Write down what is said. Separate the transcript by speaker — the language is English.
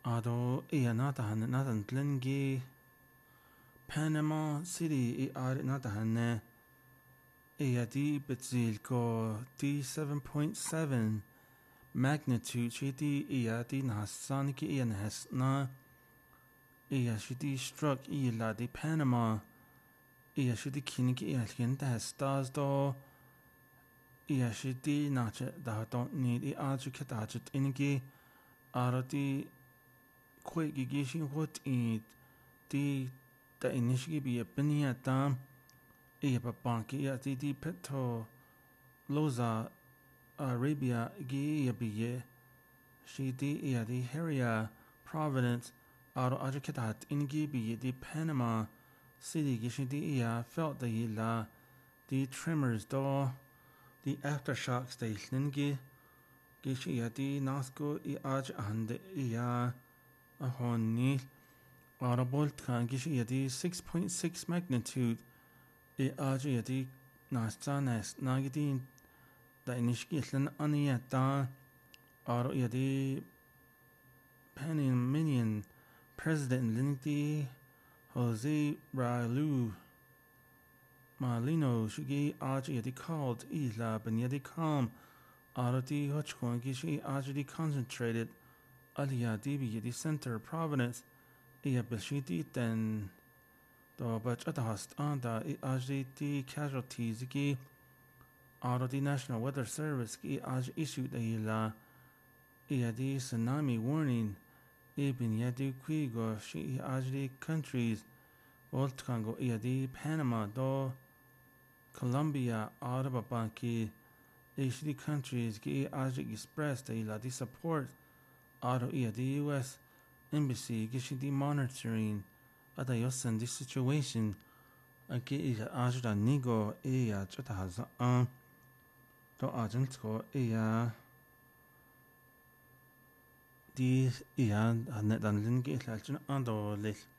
Speaker 1: ado iya natan tlengi Panama City natan iya di betzil ko di 7.7 magnitude shiti iya di nahasan ki iya nahasna iya shiti struck iya la di Panama iya shiti kiniki iya lienta stars do iya shiti nache da don't need I aju ketachet ingi arati kwe gigishin hot it di da inishgi bi benia tam iya papanki iya di petto loza Arabia gi iya biye shiti iya di Heria Providence aro aju ketat ingi biye di Panama City gishin di iya felt da yila the tremors do the aftershocks they lingi gishi ya di nasko I aj ande iya ahoni audible kan gishi ya di 6.6 magnitude I aj ya di nastanes nagidi da inishki len aniya da aro ya di Panamanian president lingi Jose Raul Malino shigi aj yadi called ila ben yadi calm arati hochkon gishi ajdi concentrated aliya dibi yadi center providence iya bishiti ten do bach atahast anda I ajdi di casualties gi arati national weather service gi aj issued ila iya di tsunami warning ibn yadi kwigo shi ajdi countries Voltkango iya di Panama do Colombia Arababanki HD countries ki Ajik expressed the support Aro the US Embassy Gishidi monitoring Adayosan this situation Aki Ajda Nigo Iya Chatahaza Do Argentko Iya Di Iya Nedan Lingi Lalchin Ando Lich